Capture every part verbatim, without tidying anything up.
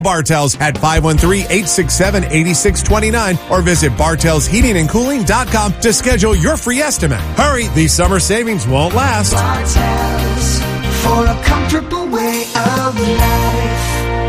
Bartels at five one three, eight six seven, eight six two nine or visit bartels heating and cooling dot com to schedule your free estimate. Hurry, these summer savings won't last. Bartels, for a comfortable way of life.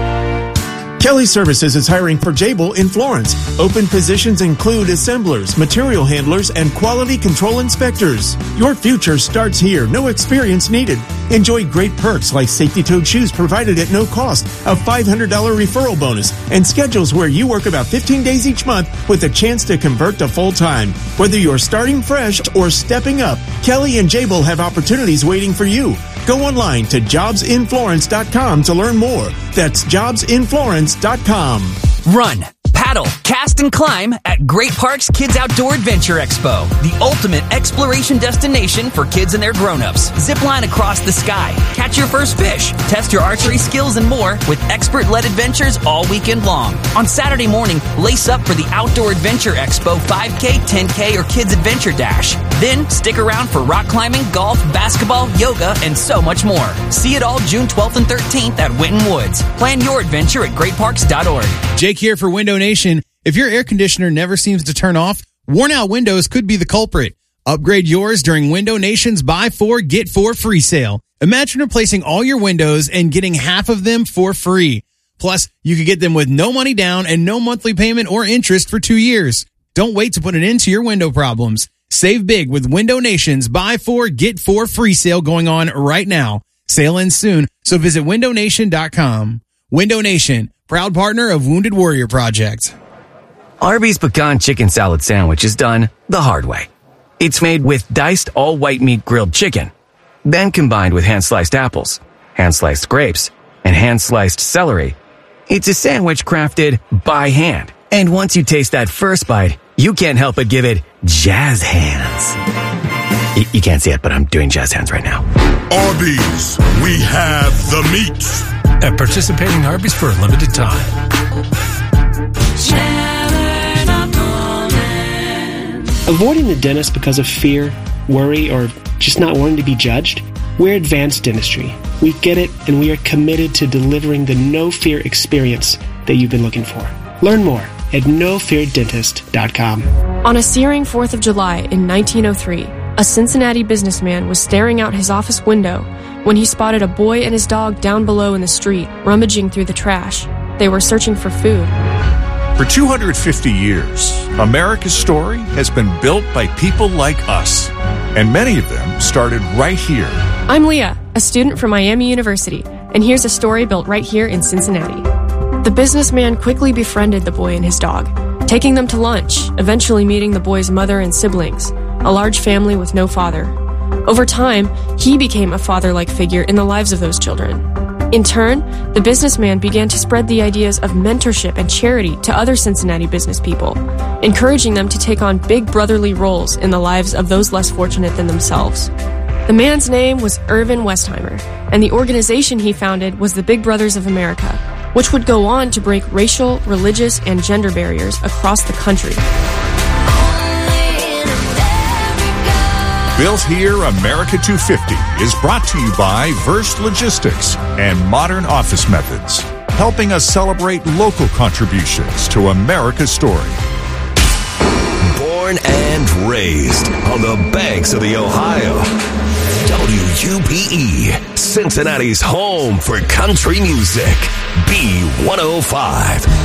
Kelly Services is hiring for Jabil in Florence. Open positions include assemblers, material handlers, and quality control inspectors. Your future starts here. No experience needed. Enjoy great perks like safety-toed shoes provided at no cost, a five hundred dollars referral bonus, and schedules where you work about fifteen days each month with a chance to convert to full-time. Whether you're starting fresh or stepping up, Kelly and Jabil have opportunities waiting for you. Go online to jobs in florence dot com to learn more. That's jobs in florence dot com. Run, paddle, cast, and climb at Great Parks Kids Outdoor Adventure Expo, the ultimate exploration destination for kids and their grown-ups. Zipline across the sky, catch your first fish, test your archery skills, and more with expert-led adventures all weekend long. On Saturday morning, lace up for the Outdoor Adventure Expo five K, ten K, or Kids Adventure Dash. Then stick around for rock climbing, golf, basketball, yoga, and so much more. See it all June twelfth and thirteenth at Winton Woods. Plan your adventure at great parks dot org. Jake here for Window Nation. If your air conditioner never seems to turn off, worn-out windows could be the culprit. Upgrade yours during Window Nation's Buy Four, Get Four free sale. Imagine replacing all your windows and getting half of them for free. Plus, you could get them with no money down and no monthly payment or interest for two years. Don't wait to put an end to your window problems. Save big with Window Nation's Buy Four, Get Four free sale going on right now. Sale ends soon, so visit window nation dot com. Window Nation, proud partner of Wounded Warrior Project. Arby's Pecan Chicken Salad Sandwich is done the hard way. It's made with diced all-white meat grilled chicken, then combined with hand-sliced apples, hand-sliced grapes, and hand-sliced celery. It's a sandwich crafted by hand. And once you taste that first bite, you can't help but give it jazz hands. Y- you can't see it, but I'm doing jazz hands right now. Arby's, we have the meats. At participating Arby's for a limited time. Avoiding the dentist because of fear, worry, or just not wanting to be judged? We're Advanced Dentistry. We get it, and we are committed to delivering the no-fear experience that you've been looking for. Learn more at no fear dentist dot com. On a searing fourth of July in nineteen oh three, a Cincinnati businessman was staring out his office window when he spotted a boy and his dog down below in the street, rummaging through the trash. They were searching for food. For two hundred fifty years, America's story has been built by people like us, and many of them started right here. I'm Leah, a student from Miami University, and here's a story built right here in Cincinnati. The businessman quickly befriended the boy and his dog, taking them to lunch, eventually meeting the boy's mother and siblings, a large family with no father. Over time, he became a father-like figure in the lives of those children. In turn, the businessman began to spread the ideas of mentorship and charity to other Cincinnati business people, encouraging them to take on big brotherly roles in the lives of those less fortunate than themselves. The man's name was Irvin Westheimer, and the organization he founded was the Big Brothers of America, which would go on to break racial, religious, and gender barriers across the country. Built Here America two fifty is brought to you by Verst Logistics and Modern Office Methods, helping us celebrate local contributions to America's story. Born and raised on the banks of the Ohio, W U P E, Cincinnati's home for country music, B one oh five.